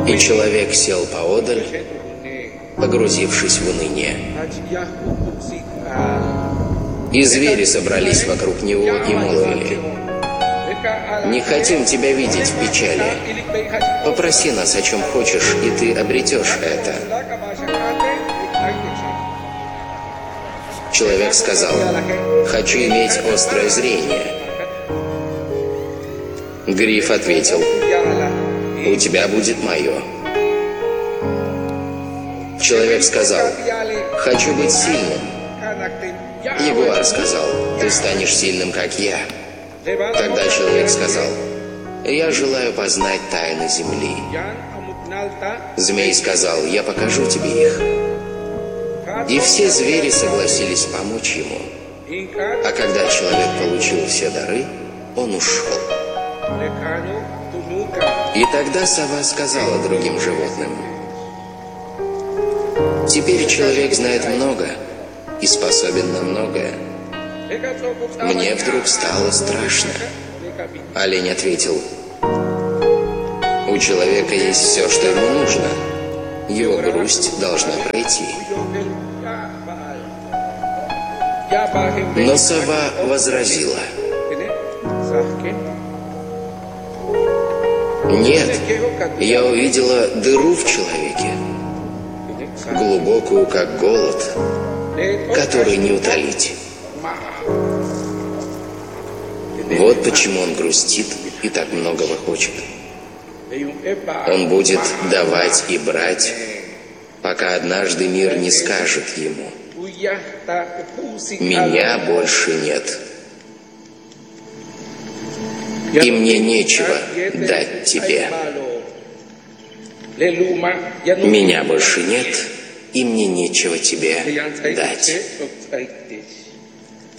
И человек сел поодаль, погрузившись в уныние. И звери собрались вокруг него и молвили: «Не хотим тебя видеть в печали. Попроси нас, о чем хочешь, и ты обретешь это». Человек сказал: «Хочу иметь острое зрение». Гриф ответил: «У тебя будет мое». Человек сказал: «Хочу быть сильным». Ягуар сказал: «Ты станешь сильным, как я». Тогда человек сказал: «Я желаю познать тайны земли». Змей сказал: «Я покажу тебе их». И все звери согласились помочь ему. А когда человек получил все дары, он ушел. И тогда сова сказала другим животным: «Теперь человек знает много и способен на многое. Мне вдруг стало страшно». Олень ответил: «У человека есть все, что ему нужно. Его грусть должна пройти». Но сова возразила: «Нет, я увидела дыру в человеке, глубокую, как голод, который не утолить. Вот почему он грустит и так многого хочет. Он будет давать и брать, пока однажды мир не скажет ему: меня больше нет, и мне нечего дать тебе. Меня больше нет, и мне нечего тебе дать».